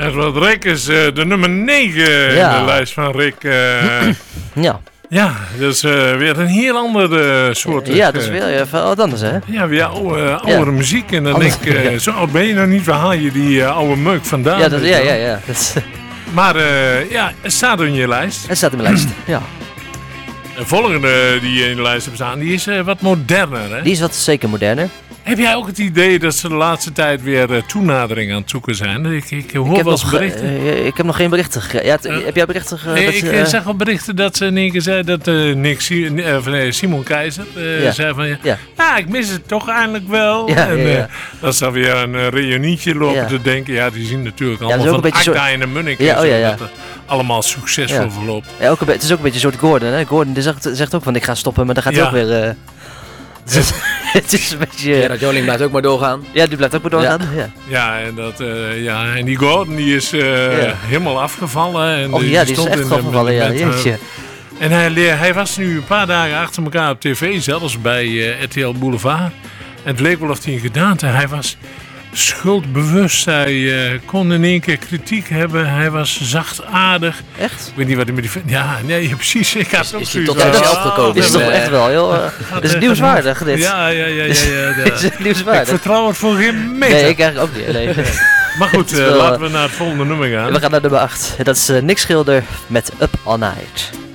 Edward Rick is de nummer 9 in de lijst van Rick. Ja. Ja, dat is weer een heel ander soort. Ja, dat is weer even wat anders, hè? Ja, weer oude muziek. En dan denk ik, zo oud ben je nog niet, waar haal je die oude meuk vandaan? Ja, ja. Maar het staat in je lijst. Het staat in mijn lijst, ja. De volgende die je in de lijst hebt staan, die is wat moderner, hè? Die is wat zeker moderner. Heb jij ook het idee dat ze de laatste tijd weer toenadering aan het zoeken zijn? Ik hoor wel eens berichten. Ik heb nog geen berichten gekregen. Heb jij berichten gekregen? Ik zeg wel berichten dat ze in één keer zei dat Simon Keizer zei van... Ja, ik mis het toch eindelijk wel. Dat ze dan weer een reunietje lopen te denken. Ja, die zien natuurlijk allemaal van Akka en de Munnik. Dat het allemaal succesvol verloopt. Ja, het is ook een beetje een soort Gordon. Hè? Gordon zegt ook van ik ga stoppen, maar dan gaat hij ook weer... Het is een beetje... Gerard Joling blijft ook maar doorgaan. Ja, die blijft ook maar doorgaan. En die Gordon die is helemaal afgevallen. En die is echt afgevallen, jeetje. En hij was nu een paar dagen achter elkaar op tv, zelfs bij RTL Boulevard. En het leek wel of hij een gedaante. Hij was schuldbewust. Hij kon in één keer kritiek hebben. Hij was zachtaardig. Echt? Ik weet niet wat hij met die... Ja, nee, precies. Ik had is hij tot zichzelf gekomen? Is toch echt wel heel... Dat is nieuwswaardig, dit. Ja. Is nieuwswaardig. Ik vertrouw het voor geen meter. Nee, ik eigenlijk ook niet. Nee. Maar goed, laten we naar het volgende nummer gaan. We gaan naar nummer 8. Dat is Nick Schilder met Up All Night.